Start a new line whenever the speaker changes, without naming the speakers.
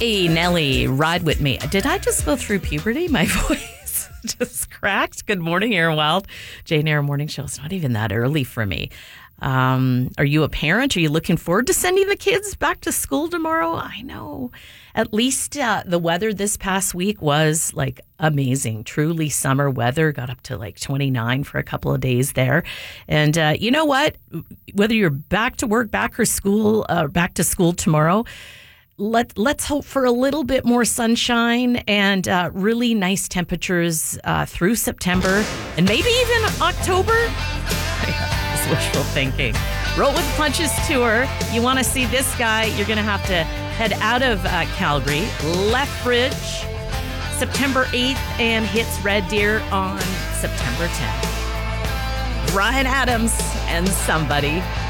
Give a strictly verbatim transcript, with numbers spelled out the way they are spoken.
Hey, Nelly, ride with me. Did I just go through puberty? My voice just cracked. Good morning, Aaron Wild. Jane Aaron Morning Show. It's not even that early for me. Um, are you a parent? Are you looking forward to sending the kids back to school tomorrow? I know. At least uh, the weather this past week was like amazing. Truly summer weather. Got up to like twenty-nine for a couple of days there. And uh, you know what? Whether you're back to work, back or school, uh, back to school tomorrow, Let, let's hope for a little bit more sunshine and uh, really nice temperatures uh, through September and maybe even October. That's wishful thinking. Roll with the Punches tour. You want to see this guy, you're going to have to head out of uh, Calgary, Lethbridge, September eighth, and hits Red Deer on September tenth. Bryan Adams and Somebody.